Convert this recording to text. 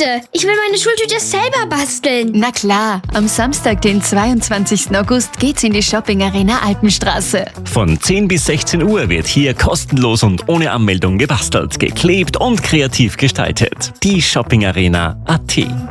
bitte. Ich will meine Schultüte selber basteln. Na klar, am Samstag, den 22. August, geht's in die Shopping Arena Alpenstraße. Von 10 bis 16 Uhr wird hier kostenlos und ohne Anmeldung gebastelt, geklebt und kreativ gestaltet. Die Shopping Arena AT.